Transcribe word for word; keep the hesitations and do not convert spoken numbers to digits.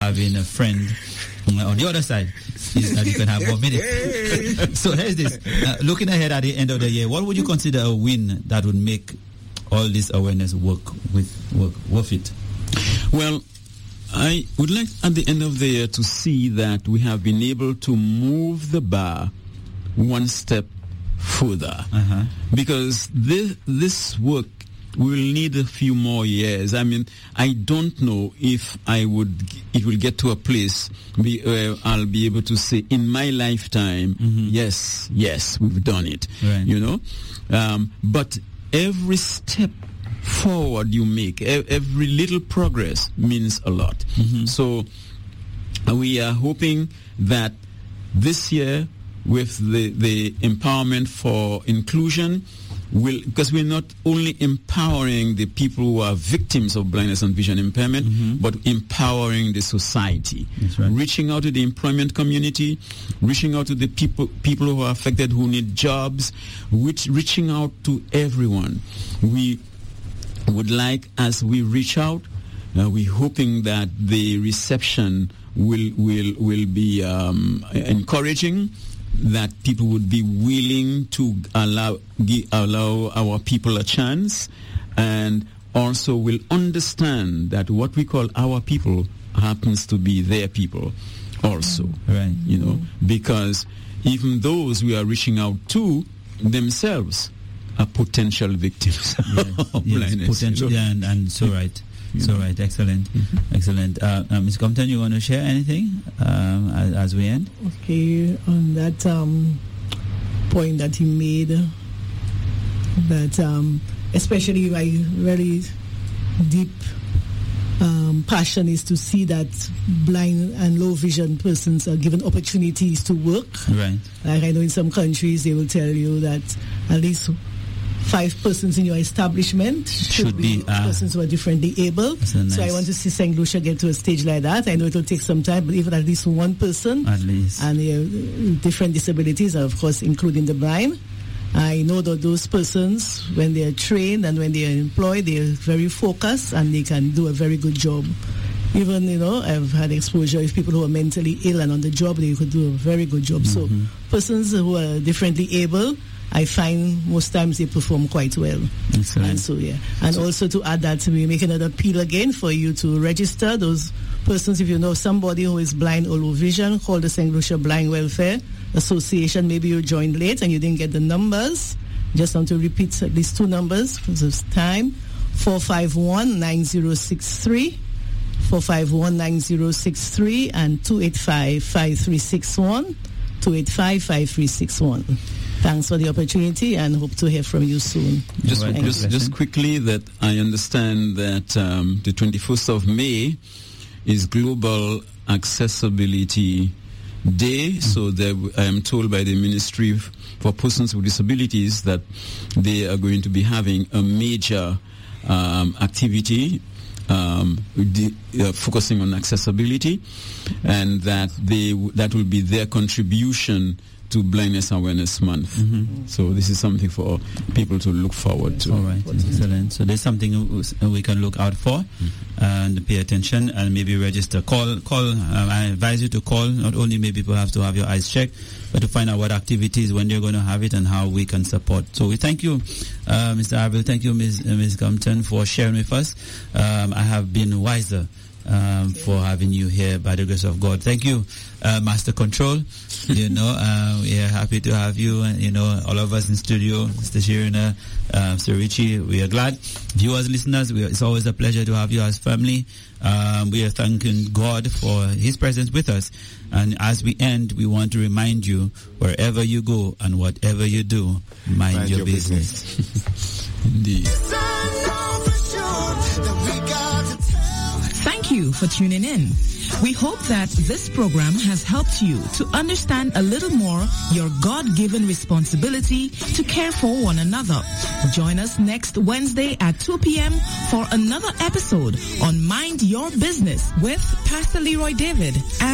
having a friend on the other side is that you can have one minute. So here's this. Uh, looking ahead at the end of the year, what would you consider a win that would make all this awareness work with work worth it? Well, I would like at the end of the year to see that we have been able to move the bar one step further. Uh-huh. Because this, this work will need a few more years. I mean, I don't know if I would, it will get to a place where I'll be able to say in my lifetime, mm-hmm. yes, yes, we've done it. Right. You know? Um, but every step forward you make, every little progress means a lot. Mm-hmm. So we are hoping that this year with the, the empowerment for inclusion, will because we're not only empowering the people who are victims of blindness and vision impairment, mm-hmm. but empowering the society. That's right. Reaching out to the employment community, reaching out to the people people who are affected who need jobs, which reaching out to everyone. We would like, as we reach out, uh, we're hoping that the reception will will will be um, encouraging, that people would be willing to allow allow our people a chance, and also will understand that what we call our people happens to be their people also. Right. You know, because even those we are reaching out to themselves are potential victims yes, of yes, blindness. Potential, you know? yeah, and, and so right. So right, excellent, mm-hmm. excellent. Uh, uh, Miz Compton, you want to share anything um, as, as we end? Okay, on that um, point that he made, that um, especially my very deep um, passion is to see that blind and low vision persons are given opportunities to work. Right. Like I know in some countries they will tell you that at least five persons in your establishment should, should be, be uh, persons who are differently able. So, nice. So I want to see Saint Lucia get to a stage like that. I know it will take some time, but even at least one person, at least, and uh, different disabilities, and of course including the blind. I know that those persons, when they are trained and when they are employed, they are very focused and they can do a very good job. Even, you know, I've had exposure with people who are mentally ill and on the job, they could do a very good job. Mm-hmm. So persons who are differently able, I find most times they perform quite well. Excellent. And so, yeah. And so, also to add that, we make another appeal again for you to register those persons. If you know somebody who is blind or low vision, call the Saint Lucia Blind Welfare Association. Maybe you joined late and you didn't get the numbers. Just want to repeat at least two numbers because of time. four five one, nine zero six three, four five one, nine zero six three, and two eight five, five three six one, two eight five, five three six one. Thanks for the opportunity and hope to hear from you soon. Just just, just quickly, that I understand that um, the twenty-first of May is Global Accessibility Day. Mm-hmm. So there, I am told by the Ministry for Persons with Disabilities that they are going to be having a major um, activity um, the, uh, focusing on accessibility, and that they that will be their contribution to Blindness Awareness Month. Mm-hmm. So this is something for people to look forward to. All right, excellent. So there's something we can look out for, mm-hmm. and pay attention and maybe register. Call, call. Um, I advise you to call. Not only maybe perhaps to have your eyes checked, but to find out what activities, when they're going to have it, and how we can support. So we thank you, uh, Mister Arville. Thank you, Miz Uh, Miz Compton, for sharing with us. Um, I have been wiser Um, for having you here by the grace of God. Thank you, uh, Master Control. You know, uh, we are happy to have you, and you know, all of us in studio, Mister Shirina, uh, Sir Richie. We are glad. Viewers, listeners, we are, it's always a pleasure to have you as family. Um, we are thanking God for His presence with us. And as we end, we want to remind you, wherever you go and whatever you do, mind, mind your, your business. business. Indeed. Thank you for tuning in. We hope that this program has helped you to understand a little more your God-given responsibility to care for one another. Join us next Wednesday at two p.m. for another episode on Mind Your Business with Pastor Leroy David.